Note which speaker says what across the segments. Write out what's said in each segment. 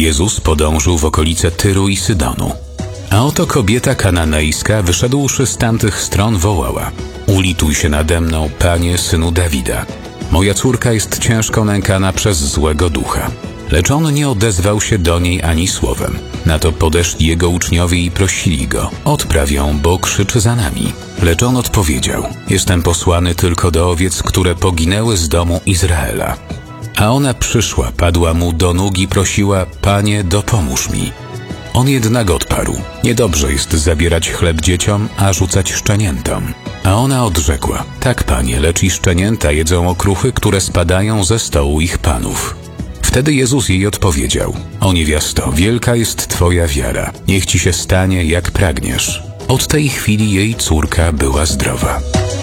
Speaker 1: Jezus podążył w okolice Tyru i Sydonu. A oto kobieta kananejska, wyszedłszy z tamtych stron, wołała: ulituj się nade mną, Panie, Synu Dawida. Moja córka jest ciężko nękana przez złego ducha. Lecz on nie odezwał się do niej ani słowem. Na to podeszli jego uczniowie i prosili go: odpraw ją, bo krzyczy za nami. Lecz on odpowiedział: jestem posłany tylko do owiec, które poginęły z domu Izraela. A ona przyszła, padła mu do nóg i prosiła: Panie, dopomóż mi. On jednak odparł: niedobrze jest zabierać chleb dzieciom, a rzucać szczeniętom. A ona odrzekła: tak, Panie, lecz i szczenięta jedzą okruchy, które spadają ze stołu ich panów. Wtedy Jezus jej odpowiedział: o niewiasto, wielka jest Twoja wiara, niech Ci się stanie, jak pragniesz. Od tej chwili jej córka była zdrowa.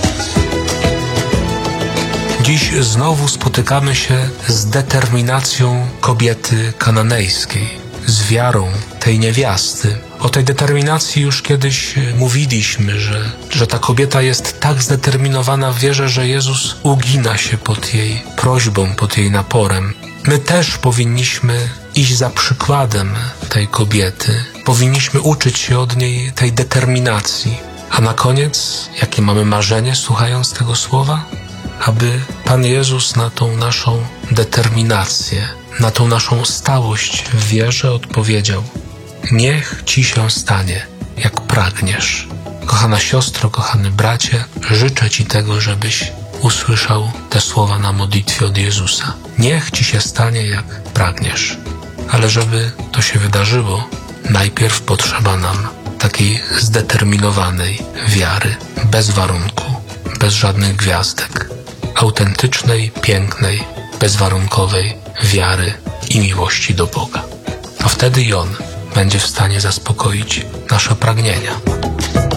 Speaker 2: Dziś znowu spotykamy się z determinacją kobiety kananejskiej, z wiarą tej niewiasty. O tej determinacji już kiedyś mówiliśmy, że ta kobieta jest tak zdeterminowana w wierze, że Jezus ugina się pod jej prośbą, pod jej naporem. My też powinniśmy iść za przykładem tej kobiety. Powinniśmy uczyć się od niej tej determinacji. A na koniec, jakie mamy marzenie, słuchając tego słowa? Aby Pan Jezus na tą naszą determinację, na tą naszą stałość w wierze odpowiedział: niech Ci się stanie, jak pragniesz. Kochana siostro, kochany bracie, życzę Ci tego, żebyś usłyszał te słowa na modlitwie od Jezusa. Niech Ci się stanie, jak pragniesz. Ale żeby to się wydarzyło, najpierw potrzeba nam takiej zdeterminowanej wiary, bez warunku, bez żadnych gwiazdek, autentycznej, pięknej, bezwarunkowej wiary i miłości do Boga. A wtedy i On będzie w stanie zaspokoić nasze pragnienia.